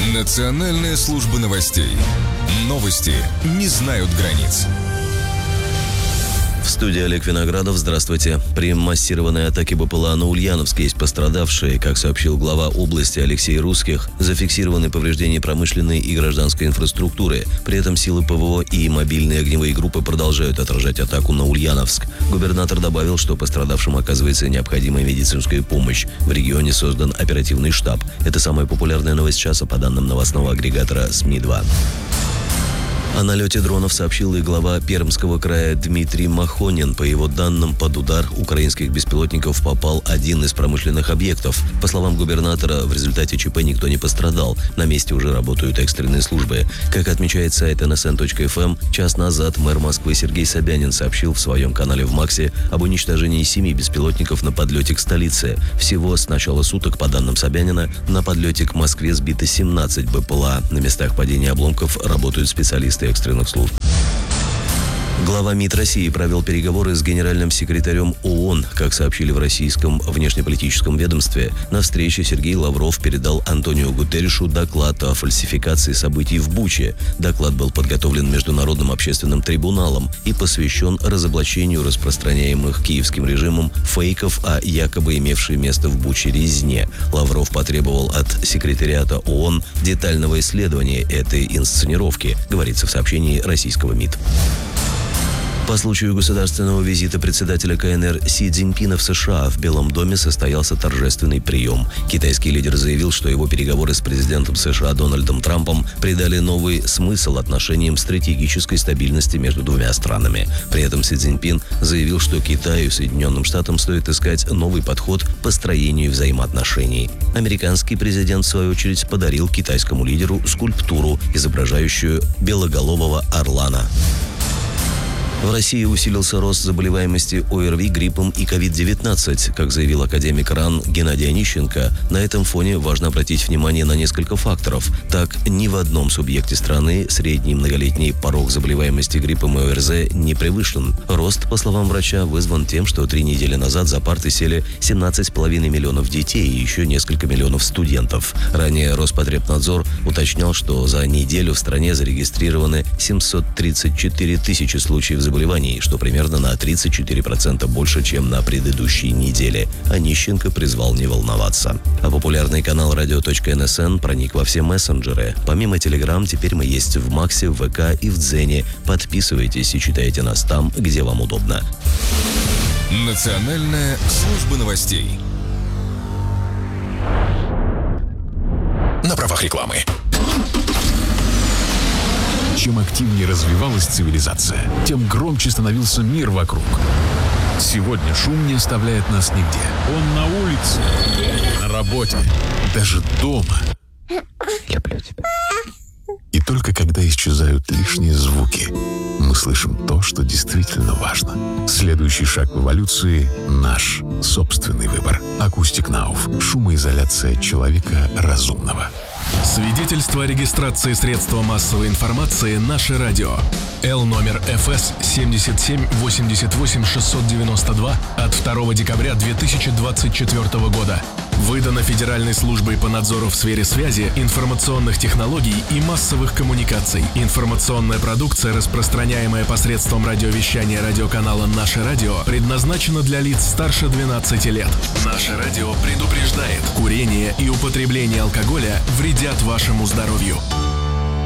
Национальная служба новостей. Новости не знают границ. В студии Олег Виноградов. Здравствуйте. При массированной атаке БПЛА на Ульяновске есть пострадавшие. Как сообщил глава области Алексей Русских, зафиксированы повреждения промышленной и гражданской инфраструктуры. При этом силы ПВО и мобильные огневые группы продолжают отражать атаку на Ульяновск. Губернатор добавил, что пострадавшим оказывается необходимая медицинская помощь. В регионе создан оперативный штаб. Это самая популярная новость часа по данным новостного агрегатора СМИ-2. О налете дронов сообщил и глава Пермского края Дмитрий Махонин. По его данным, под удар украинских беспилотников попал один из промышленных объектов. По словам губернатора, в результате ЧП никто не пострадал. На месте уже работают экстренные службы. Как отмечает сайт nsn.fm, час назад мэр Москвы Сергей Собянин сообщил в своем канале в Максе об уничтожении 7 беспилотников на подлете к столице. Всего с начала суток, по данным Собянина, на подлете к Москве сбито 17 БПЛА. На местах падения обломков работают специалисты экстренных служб. Глава МИД России провел переговоры с генеральным секретарем ООН. Как сообщили в российском внешнеполитическом ведомстве, на встрече Сергей Лавров передал Антонио Гутерришу доклад о фальсификации событий в Буче. Доклад был подготовлен Международным общественным трибуналом и посвящен разоблачению распространяемых киевским режимом фейков о якобы имевшей место в Буче резне. Лавров потребовал от секретариата ООН детального исследования этой инсценировки, говорится в сообщении российского МИД. По случаю государственного визита председателя КНР Си Цзиньпина в США в Белом доме состоялся торжественный прием. Китайский лидер заявил, что его переговоры с президентом США Дональдом Трампом придали новый смысл отношениям стратегической стабильности между двумя странами. При этом Си Цзиньпин заявил, что Китаю и Соединенным Штатам стоит искать новый подход к построению взаимоотношений. Американский президент, в свою очередь, подарил китайскому лидеру скульптуру, изображающую белоголового орлана. В России усилился рост заболеваемости ОРВИ, гриппом и COVID-19. Как заявил академик РАН Геннадий Онищенко, на этом фоне важно обратить внимание на несколько факторов. Так, ни в одном субъекте страны средний многолетний порог заболеваемости гриппом и ОРЗ не превышен. Рост, по словам врача, вызван тем, что 3 недели назад за парты сели 17,5 миллионов детей и еще несколько миллионов студентов. Ранее Роспотребнадзор уточнял, что за неделю в стране зарегистрированы 734 тысячи случаев заболеваний, что примерно на 34% больше, чем на предыдущей неделе. Онищенко призвал не волноваться. А популярный канал radio.nsn проник во все мессенджеры. Помимо Telegram, теперь мы есть в Максе, в ВК и в Дзене. Подписывайтесь и читайте нас там, где вам удобно. Национальная служба новостей. На правах рекламы. Чем активнее развивалась цивилизация, тем громче становился мир вокруг. Сегодня шум не оставляет нас нигде. Он на улице, на работе, даже дома. Люблю тебя. И только когда исчезают лишние звуки, мы слышим то, что действительно важно. Следующий шаг в эволюции – наш собственный выбор. Acoustic Now. Шумоизоляция человека разумного. Свидетельство о регистрации средства массовой информации «Наше радио». Л номер ФС 7788692 от 2 декабря 2024 года. Выдано Федеральной службой по надзору в сфере связи, информационных технологий и массовых коммуникаций. Информационная продукция, распространяемая посредством радиовещания радиоканала «Наше радио», предназначена для лиц старше 12 лет. «Наше радио» предупреждает: курение и употребление алкоголя вредят вашему здоровью.